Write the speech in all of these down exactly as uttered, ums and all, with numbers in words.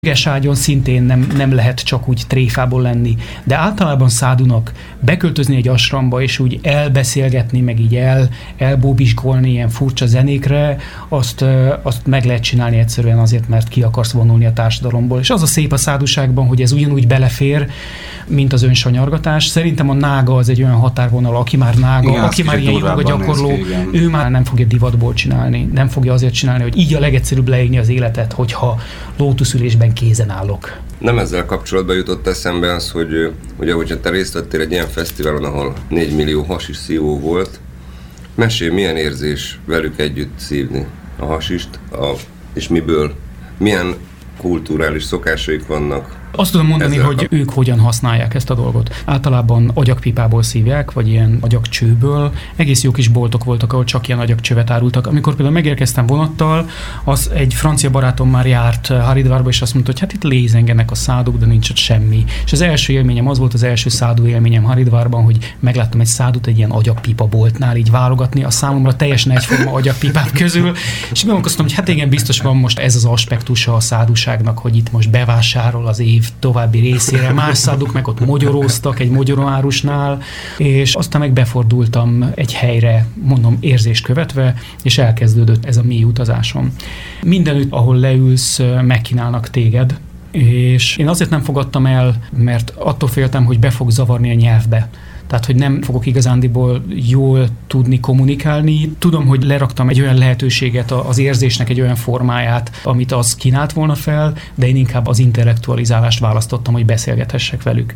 Ügeságyon szintén nem, nem lehet csak úgy tréfából lenni, de általában szádunak beköltözni egy asramba, és úgy elbeszélgetni, meg így el, elbóbiskolni ilyen furcsa zenékre, azt, azt meg lehet csinálni egyszerűen azért, mert ki akarsz vonulni a társadalomból. És az a szép a száduságban, hogy ez ugyanúgy belefér, mint az önsanyargatás. Szerintem a nága az egy olyan határvonal, aki már nága, igen, aki már ilyen joga gyakorló, ő már nem fogja divatból csinálni, nem fogja azért csinálni, hogy így a legegyszerűbb leélni az életet, hogyha lótuszülésben kézen állok. Nem ezzel kapcsolatban jutott eszembe az, hogy ugye, hogyha te részt vettél egy ilyen fesztiválon, ahol négy millió hasis szívó volt, mesélj, milyen érzés velük együtt szívni a hasist, a, és miből, milyen kulturális szokásaik vannak. Azt tudom mondani, hogy kap... ők hogyan használják ezt a dolgot. Általában agyagpipából szívják, vagy ilyen agyagcsőből. Egész jó kis boltok voltak, ahol csak ilyen agyagcsövet árultak. Amikor például megérkeztem vonattal, az egy francia barátom már járt Haridvárba, és azt mondta, hogy hát itt lézengenek a száduk, de nincs ott semmi. És az első élményem az volt, az első szádu élményem Haridvárban, hogy megláttam egy szádut egy ilyen agyagpipa boltnál így válogatni a számomra teljesen egyforma agyagpipák közül, és megmondtam, hogy hát igen, biztos van most ez az aspektusa a száduságnak, hogy itt most bevásárol az év további részére. Más száduk meg ott mogyoróztak egy mogyoróárusnál, és aztán meg befordultam egy helyre, mondom, érzést követve, és elkezdődött ez a mély utazásom. Mindenütt, ahol leülsz, megkínálnak téged, és én azért nem fogadtam el, mert attól féltem, hogy be fog zavarni a nyelvbe. Tehát, hogy nem fogok igazándiból jól tudni kommunikálni. Tudom, hogy leraktam egy olyan lehetőséget, az érzésnek egy olyan formáját, amit az kínált volna fel, de én inkább az intellektualizálást választottam, hogy beszélgethessek velük.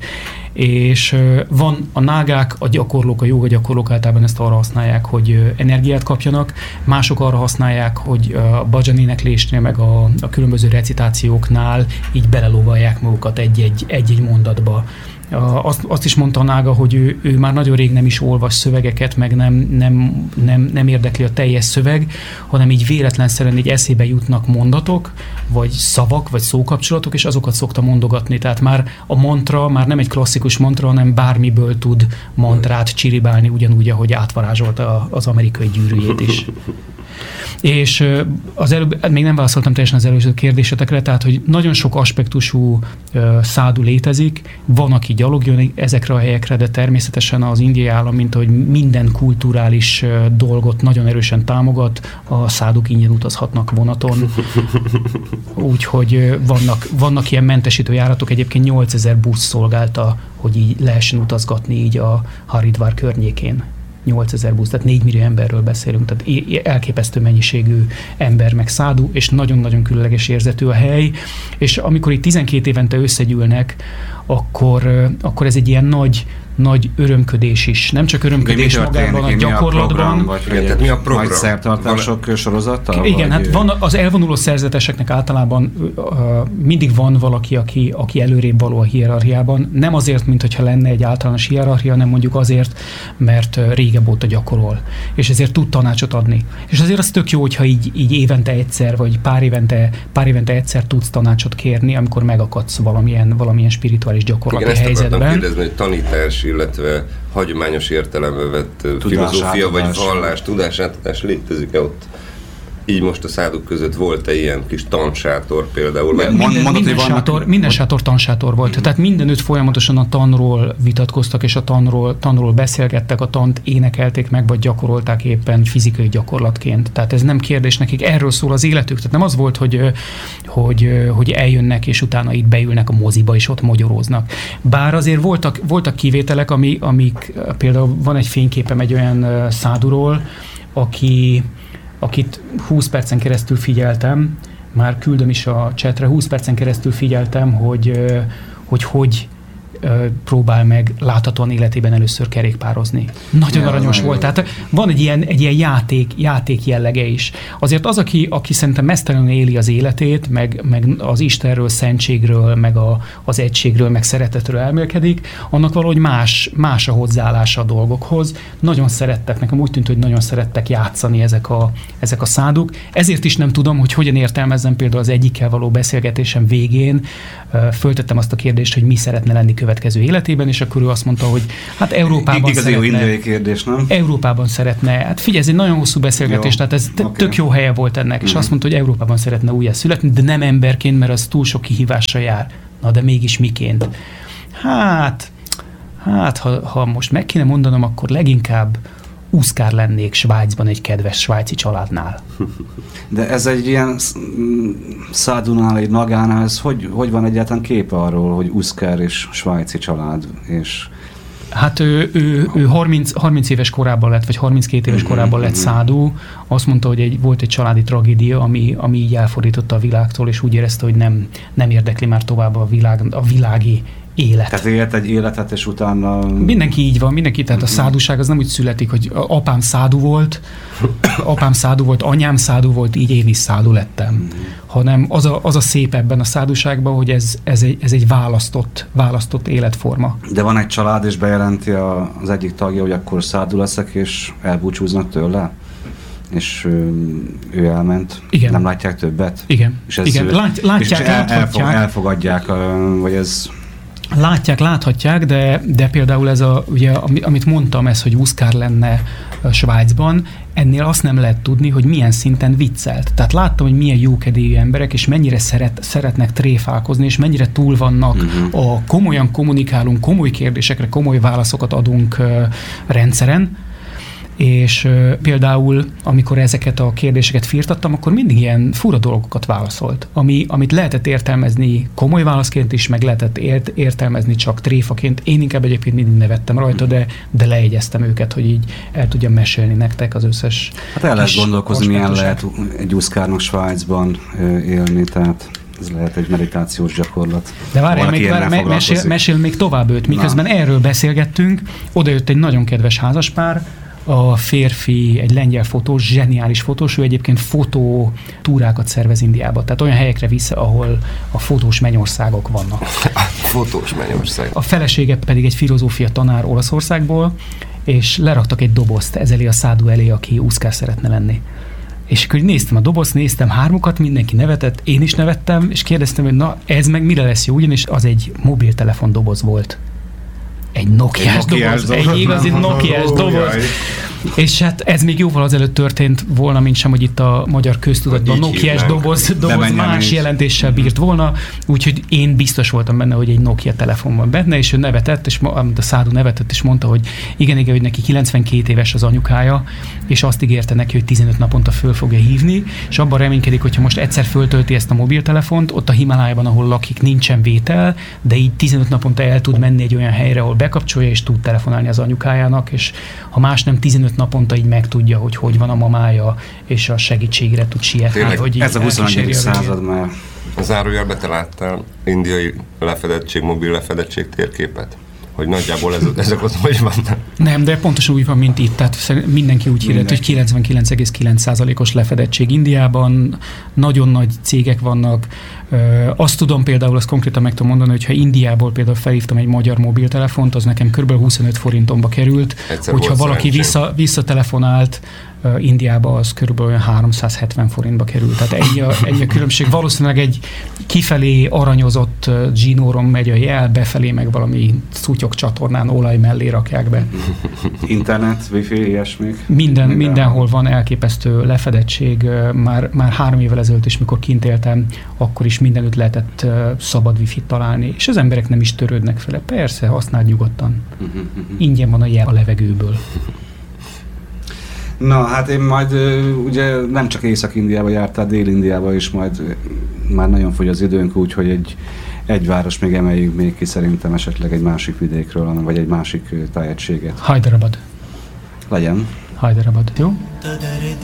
És van a nágák, a gyakorlók, a jóga gyakorlók általában ezt arra használják, hogy energiát kapjanak, mások arra használják, hogy a bhajan éneklésnél, meg a, a különböző recitációknál így belelóvalják magukat egy-egy, egy-egy mondatba. Azt, azt is mondta a nága, hogy ő, ő már nagyon rég nem is olvas szövegeket, meg nem, nem, nem, nem érdekli a teljes szöveg, hanem így véletlenszerűen így eszébe jutnak mondatok, vagy szavak, vagy szókapcsolatok, és azokat szokta mondogatni. Tehát már a mantra már nem egy klasszikus mantra, hanem bármiből tud mantrát csiribálni, ugyanúgy, ahogy átvarázsolta az amerikai gyűrűjét is. És az előbb, még nem válaszoltam teljesen az előző kérdésetekre, tehát, hogy nagyon sok aspektusú uh, szádu létezik, van, aki gyalog jön ezekre a helyekre, de természetesen az indiai állam, mint hogy minden kulturális uh, dolgot nagyon erősen támogat, a száduk ingyen utazhatnak vonaton. Úgyhogy uh, vannak, vannak ilyen mentesítő járatok, egyébként nyolcezer busz szolgálta, hogy így lehessen utazgatni így a Haridvár környékén. nyolcezer busz, tehát négy millió emberről beszélünk, tehát elképesztő mennyiségű ember meg szádu, és nagyon-nagyon különleges érzetű a hely, és amikor itt tizenkét évente összegyűlnek, akkor, akkor ez egy ilyen nagy, nagy örömködés is. Nem csak örömködés magában, a gyakorlatban. Mi a program, vagy mi a program? Nagy szertartások sorozata? Igen, vagy? Hát van az elvonuló szerzeteseknek általában uh, mindig van valaki, aki, aki előrébb való a hierarchiában. Nem azért, mint hogyha lenne egy általános hierarchia, hanem mondjuk azért, mert uh, régebb óta gyakorol. És ezért tud tanácsot adni. És azért az tök jó, hogyha így, így évente egyszer, vagy pár évente, pár évente egyszer tudsz tanácsot kérni, amikor megakadsz valamilyen, valamilyen spirituális gyakorlati igen, helyzetben. Igen, ezt kérdezni, hogy tanítás, illetve hagyományos értelembe vett filozófia vagy vallás, tudásátadás létezik-e ott? Így most a száduk között volt-e ilyen kis tansátor például? Minden, Mond, minden, minden, sátor, minden sátor tansátor volt. Mm-hmm. Tehát mindenütt folyamatosan a tanról vitatkoztak, és a tanról, tanról beszélgettek, a tant énekelték meg, vagy gyakorolták éppen fizikai gyakorlatként. Tehát ez nem kérdés nekik, erről szól az életük. Tehát nem az volt, hogy, hogy, hogy eljönnek, és utána itt beülnek a moziba, és ott mogyoróznak. Bár azért voltak, voltak kivételek, ami, amik például van egy fényképem egy olyan száduról, aki akit húsz percen keresztül figyeltem, már küldöm is a chatre, húsz percen keresztül figyeltem, hogy hogy, hogy próbál meg láthatóan életében először kerékpározni. Nagyon ja, aranyos volt. Jó. Tehát van egy ilyen, egy ilyen játék, játék jellege is. Azért az, aki, aki szerintem mesztelenül éli az életét, meg, meg az Istenről, szentségről, meg a, az egységről, meg szeretetről elmélkedik, annak valahogy más, más a hozzáállása a dolgokhoz. Nagyon szerettek, nekem úgy tűnt, hogy nagyon szerettek játszani ezek a, ezek a száduk. Ezért is nem tudom, hogy hogyan értelmezzem például az egyikkel való beszélgetésem végén. Föltettem azt a kérdést, hogy mi szeretne lenni következő következő életében, és akkor ő azt mondta, hogy hát Európában Igazi szeretne... Igazi jó indiai kérdés, nem? Európában szeretne, hát figyelj, ez egy nagyon hosszú beszélgetés, jó, tehát ez okay. tök jó helye volt ennek, és mm. azt mondta, hogy Európában szeretne újjá születni, de nem emberként, mert az túl sok kihívással jár. Na, de mégis miként? Hát, hát ha, ha most meg kéne mondanom, akkor leginkább úszkár lennék Svájcban egy kedves svájci családnál. De ez egy ilyen szádunál, egy nagánál, ez hogy, hogy van egyáltalán képe arról, hogy úszkár és svájci család, és... Hát ő, ő, ő harminc, harminc éves korában lett, vagy harminckét éves korában lett szádú. Azt mondta, hogy egy, volt egy családi tragédia, ami, ami így elfordította a világtól, és úgy érezte, hogy nem, nem érdekli már tovább a, világ, a világi élet. Tehát élt egy életet, és utána... Mindenki így van, mindenki, tehát a szádúság az nem úgy születik, hogy apám szádú volt, apám szádú volt, anyám szádú volt, így én is szádú lettem. Hanem az a, az a szép ebben a szádúságban, hogy ez, ez, egy, ez egy választott, választott életforma. De van egy család, és bejelenti a, az egyik tagja, hogy akkor szádú leszek, és elbúcsúznak tőle? És ő elment, igen. Nem látják többet? Igen, és ez igen. Ő, Lát, látják, és el, elfog, elfogadják, vagy ez... Látják, láthatják, de, de például ez a, ugye, amit mondtam, ez, hogy úszkár lenne Svájcban, ennél azt nem lehet tudni, hogy milyen szinten viccelt. Tehát láttam, hogy milyen jókedélyű emberek, és mennyire szeret, szeretnek tréfálkozni, és mennyire túl vannak uh-huh. a komolyan kommunikálunk, komoly kérdésekre komoly válaszokat adunk uh, rendszeren, és uh, például, amikor ezeket a kérdéseket firtattam, akkor mindig ilyen fura dolgokat válaszolt, ami, amit lehetett értelmezni komoly válaszként is, meg lehetett ért, értelmezni csak tréfaként. Én inkább egyébként mindig nevettem rajta, de, de lejegyeztem őket, hogy így el tudjam mesélni nektek az összes... Hát el lehet gondolkozni, milyen lehet egy úszkárnak Svájcban élni, tehát ez lehet egy meditációs gyakorlat. De várjál, még vár, me, mesél, mesél még tovább őt. Miközben Na. erről beszélgettünk, odajött egy nagyon kedves házaspár, a férfi, egy lengyel fotós, zseniális fotós, ő egyébként fotótúrákat szervez Indiába, tehát olyan helyekre vissza, ahol a fotós mennyországok vannak. Fotós mennyország. A felesége pedig egy filozófia tanár Olaszországból, és leraktak egy dobozt ez elé a szádú elé, aki úszkár szeretne lenni. És akkor néztem a dobozt, néztem hármukat, mindenki nevetett, én is nevettem, és kérdeztem, hogy na, ez meg mire lesz jó, ugyanis az egy mobiltelefon doboz volt. Egy Nokiás doboz, doboz, egy igazi Nokiás doboz. És hát ez még jóval azelőtt történt volna, mint sem, hogy itt a magyar köztudatban Nokiás doboz, doboz más jelentéssel bírt volna, úgyhogy én biztos voltam benne, hogy egy Nokia telefon van benne, és ő nevetett, és a szádú nevetett, és mondta, hogy igen, igen, hogy neki kilencvenkét éves az anyukája, és azt ígérte neki, hogy tizenöt naponta föl fogja hívni, és abban reménykedik, hogyha most egyszer föltölti ezt a mobiltelefont, ott a Himalájában, ahol lakik, nincsen vétel, de így tizenöt naponta el tud menni egy olyan helyre, ahol bekapcsolja, és tud telefonálni az anyukájának, és ha más nem, tizenöt naponta így megtudja, hogy hogy van a mamája, és a segítségre tud sietni. Tényleg, hogy ez a huszonegyedik század már. A zárójelbe te láttál indiai lefedettség, mobil lefedettség térképet? Hogy nagyjából ez, ezek ott hogy vannak? Nem, de pontosan úgy van, mint itt. Tehát mindenki úgy hirdet, hogy kilencvenkilenc egész kilenc százalékos lefedettség Indiában, nagyon nagy cégek vannak. Azt tudom például, azt konkrétan meg tudom mondani, hogy ha Indiából például felhívtam egy magyar mobiltelefont, az nekem kb. huszonöt forintomba került. Egyszer hogyha valaki vissza, visszatelefonált Indiába, az körülbelül háromszázhetven forintba került. Tehát ennyi a, ennyi a különbség. Valószínűleg egy kifelé aranyozott zsinóron megy a jel, befelé meg valami szutyok csatornán olaj mellé rakják be. Internet, wifi, ilyesmik? Minden, mindenhol van elképesztő lefedettség. Már, már három évvel ezelőtt is, mikor kint éltem, akkor is mindenütt lehetett szabad wifi-t találni, és az emberek nem is törődnek vele. Persze, használd nyugodtan. Ingyen van a jel a levegőből. Na, hát én majd ugye nem csak Észak-Indiába jártál, Dél-Indiába is, majd már nagyon fogy az időnk, úgyhogy egy, egy város még emeljük még ki szerintem esetleg egy másik vidékről, vagy egy másik tájegységet. Hyderabad. Legyen. Hyderabad, jó?